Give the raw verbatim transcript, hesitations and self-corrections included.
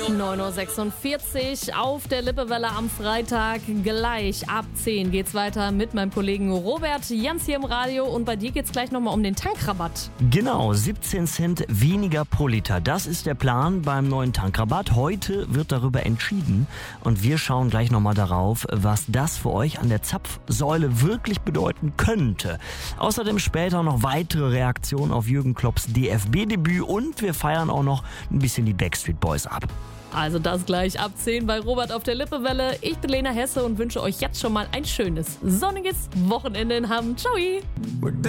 neun Uhr sechsundvierzig auf der Lippewelle am Freitag. Gleich ab zehn geht's weiter mit meinem Kollegen Robert Jans hier im Radio. Und bei dir geht's gleich nochmal um den Tankrabatt. Genau, siebzehn Cent weniger pro Liter. Das ist der Plan beim neuen Tankrabatt. Heute wird darüber entschieden. Und wir schauen gleich nochmal darauf, was das für euch an der Zapfsäule wirklich bedeuten könnte. Außerdem später noch weitere Reaktionen auf Jürgen Klopps D F B-Debüt. Und wir feiern auch noch ein bisschen die Backstreet Boys ab. Also das gleich ab zehn bei Robert auf der Lippewelle. Ich bin Lena Hesse und wünsche euch jetzt schon mal ein schönes, sonniges Wochenende in Hamm. Ciao!